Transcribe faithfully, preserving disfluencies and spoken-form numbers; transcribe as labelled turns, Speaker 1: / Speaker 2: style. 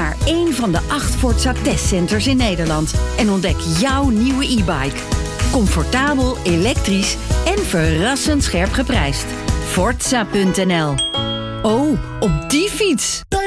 Speaker 1: naar één van de acht Forza testcenters in Nederland en ontdek jouw nieuwe e-bike. Comfortabel, elektrisch en verrassend scherp geprijsd. Forza punt n l. Oh, op die fiets!